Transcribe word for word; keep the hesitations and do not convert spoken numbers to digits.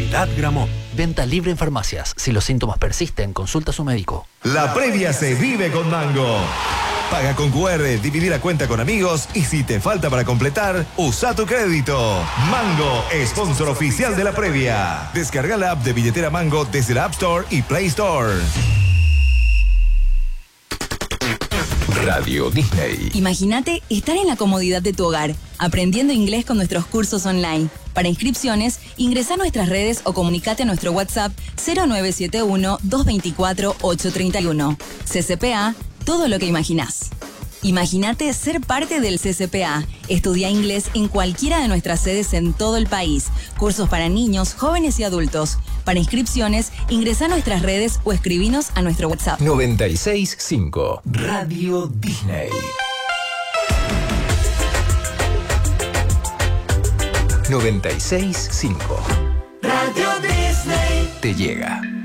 Navidad Gramont. Venta libre en farmacias. Si los síntomas persisten, consulta a su médico. La previa se vive con Mango. Paga con cu erre, dividir la cuenta con amigos y si te falta para completar, usa tu crédito. Mango, sponsor oficial de la previa. Descarga la app de billetera Mango desde la App Store y Play Store. Radio Disney. Imagínate estar en la comodidad de tu hogar, aprendiendo inglés con nuestros cursos online. Para inscripciones, ingresa a nuestras redes o comunicate a nuestro WhatsApp cero nueve siete uno, dos dos cuatro, ocho tres uno. C C P A, todo lo que imaginás. Imagínate ser parte del C C P A. Estudia inglés en cualquiera de nuestras sedes en todo el país. Cursos para niños, jóvenes y adultos. Para inscripciones, ingresa a nuestras redes o escribinos a nuestro WhatsApp. noventa y seis punto cinco Radio Disney. noventa y seis punto cinco Radio Disney te llega.